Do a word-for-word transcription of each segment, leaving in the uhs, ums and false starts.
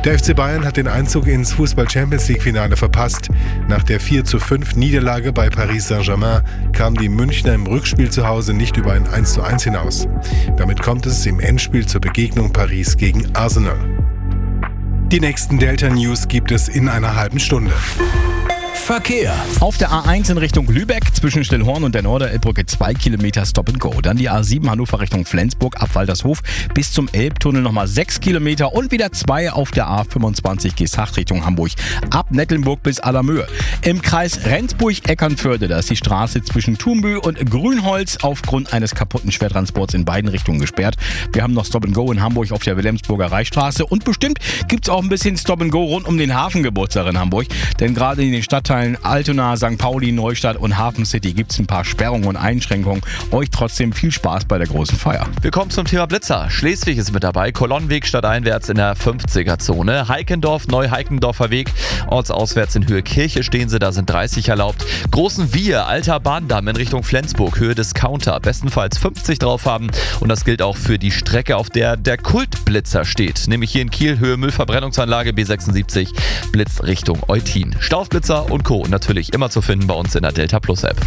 Der F C Bayern hat den Einzug ins Fußball-Champions-League-Finale verpasst. Nach der vier zu fünf Niederlage bei Paris Saint-Germain kamen die Münchner im Rückspiel zu Hause nicht über ein eins zu eins hinaus. Damit kommt es im Endspiel zur Begegnung Paris gegen Arsenal. Die nächsten Delta-News gibt es in einer halben Stunde. Verkehr. Auf der A eins in Richtung Lübeck zwischen Stillhorn und der Norderelbbrücke zwei Kilometer Stop and Go. Dann die A sieben Hannover Richtung Flensburg ab Waltershof bis zum Elbtunnel nochmal sechs Kilometer und wieder zwei auf der A fünfundzwanzig Geesthacht Richtung Hamburg ab Nettelnburg bis Allermöhe. Im Kreis Rendsburg-Eckernförde, da ist die Straße zwischen Thumbü und Grünholz aufgrund eines kaputten Schwertransports in beiden Richtungen gesperrt. Wir haben noch Stop and Go in Hamburg auf der Wilhelmsburger Reichsstraße und bestimmt gibt es auch ein bisschen Stop and Go rund um den Hafengeburtstag in Hamburg, denn gerade in den Stadtteilen Altona, Sankt Pauli, Neustadt und Hafen City gibt es ein paar Sperrungen und Einschränkungen. Euch trotzdem viel Spaß bei der großen Feier. Wir kommen zum Thema Blitzer. Schleswig ist mit dabei. Kolonnenweg stadteinwärts in der fünfziger-Zone. Heikendorf, Neu-Heikendorfer Weg. Ortsauswärts in Höhe Kirche stehen sie, da sind dreißig erlaubt. Großen Wir, alter Bahndamm in Richtung Flensburg, Höhe Discounter. Bestenfalls fünfzig drauf haben. Und das gilt auch für die Strecke, auf der der Kultblitzer steht. Nämlich hier in Kiel, Höhe Müllverbrennungsanlage B sechsundsiebzig, Blitz Richtung Eutin. Staufblitzer und Co. natürlich immer zu finden bei uns in der Delta Plus App.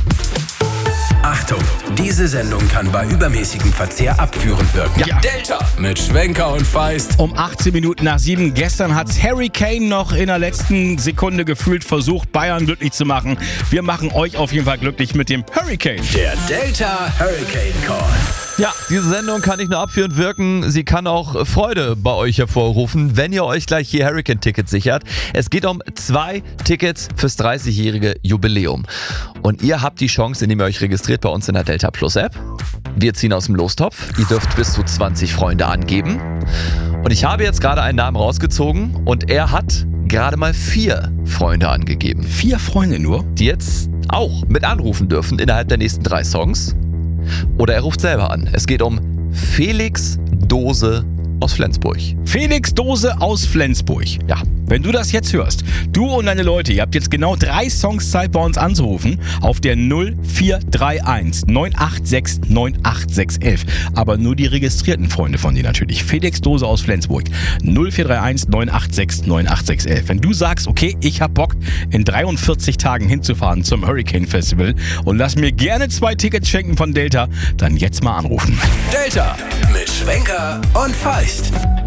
Achtung, diese Sendung kann bei übermäßigem Verzehr abführend wirken. Ja. Delta mit Schwenker und Feist. Um achtzehn Minuten nach sieben. Gestern hat's Harry Kane noch in der letzten Sekunde gefühlt versucht, Bayern glücklich zu machen. Wir machen euch auf jeden Fall glücklich mit dem Hurricane. Der Delta Hurricane Call. Ja, diese Sendung kann nicht nur abführend wirken, sie kann auch Freude bei euch hervorrufen, wenn ihr euch gleich hier Hurricane-Tickets sichert. Es geht um zwei Tickets fürs dreißigjährige Jubiläum. Und ihr habt die Chance, indem ihr euch registriert bei uns in der Delta Plus App. Wir ziehen aus dem Lostopf. Ihr dürft bis zu zwanzig Freunde angeben. Und ich habe jetzt gerade einen Namen rausgezogen und er hat gerade mal vier Freunde angegeben. Vier Freunde nur? Die jetzt auch mit anrufen dürfen innerhalb der nächsten drei Songs. Oder er ruft selber an. Es geht um Felix Dose aus Flensburg. Felix Dose aus Flensburg. Ja. Wenn du das jetzt hörst, du und deine Leute, ihr habt jetzt genau drei Songs Zeit bei uns anzurufen auf der null vier drei eins neun acht sechs neun acht sechs eins eins. Aber nur die registrierten Freunde von dir natürlich. Felix Dose aus Flensburg. null vier drei eins neun acht sechs neun acht sechs eins eins. Wenn du sagst, okay, ich hab Bock, in dreiundvierzig Tagen hinzufahren zum Hurricane Festival und lass mir gerne zwei Tickets schenken von Delta, dann jetzt mal anrufen. Delta mit Schwenker und Feist.